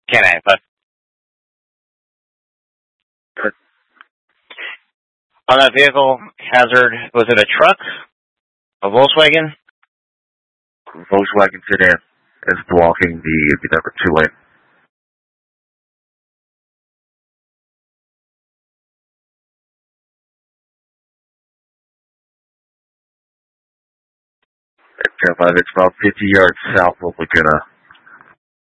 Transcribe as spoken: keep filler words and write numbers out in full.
Can I? But on that vehicle hazard, was it a truck? A Volkswagen? Volkswagen sedan is blocking the, the number two lane. ten five, it's about fifty yards south of Laguna.